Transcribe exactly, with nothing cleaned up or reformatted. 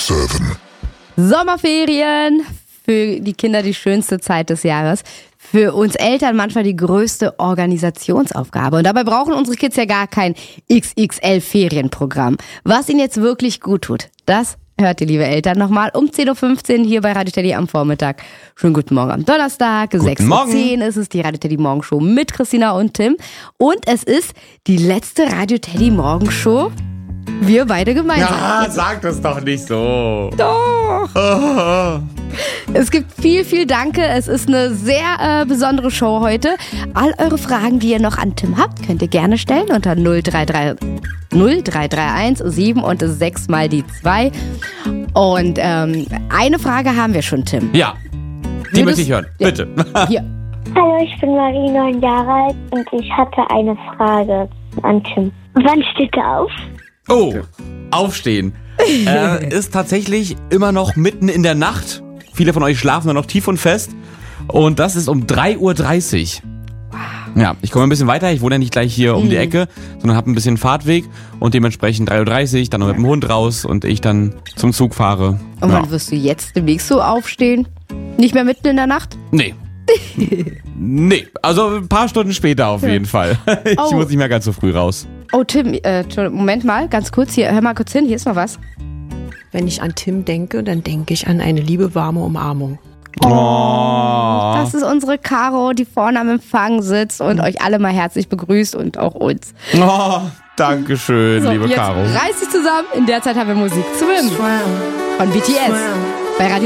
sieben. Sommerferien, für die Kinder die schönste Zeit des Jahres. Für uns Eltern manchmal die größte Organisationsaufgabe. Und dabei brauchen unsere Kids ja gar kein X X L-Ferienprogramm. Was ihnen jetzt wirklich gut tut, das hört ihr, liebe Eltern, nochmal um zehn Uhr fünfzehn hier bei Radio Teddy am Vormittag. Schönen guten Morgen am Donnerstag, sechs Uhr zehn ist es, die Radio Teddy Morgenshow mit Christina und Tim. Und es ist die letzte Radio Teddy Morgenshow. Wir beide gemeinsam. Ja, sag das doch nicht so. Doch. Oh. Es gibt viel, viel Danke. Es ist eine sehr äh, besondere Show heute. All eure Fragen, die ihr noch an Tim habt, könnt ihr gerne stellen unter null drei drei eins sieben und sechs mal die zwei. Und ähm, eine Frage haben wir schon, Tim. Ja, die möchte ich hören. Ja. Bitte. Hier. Hallo, ich bin Marie, neun Jahre alt und ich hatte eine Frage an Tim. Wann steht er auf? Oh, aufstehen. äh, ist tatsächlich immer noch mitten in der Nacht. Viele von euch schlafen noch tief und fest. Und das ist um drei Uhr dreißig. Ja, ich komme ein bisschen weiter. Ich wohne ja nicht gleich hier um die Ecke, sondern habe ein bisschen Fahrtweg. Und dementsprechend drei Uhr dreißig, dann noch mit dem Hund raus und ich dann zum Zug fahre. Und ja. wann wirst du jetzt demnächst so aufstehen? Nicht mehr mitten in der Nacht? Nee. Nee, also ein paar Stunden später auf jeden Fall. Ich Oh. muss nicht mehr ganz so früh raus. Oh, Tim, äh, Moment mal, ganz kurz hier. Hör mal kurz hin, hier ist noch was. Wenn ich an Tim denke, dann denke ich an eine liebe, warme Umarmung. Oh. Das ist unsere Caro, die vorne am Empfang sitzt und euch alle mal herzlich begrüßt und auch uns. Oh, Dankeschön, So, liebe jetzt Caro. reiß dich zusammen. In der Zeit haben wir Musik. Swim von B T S bei Radio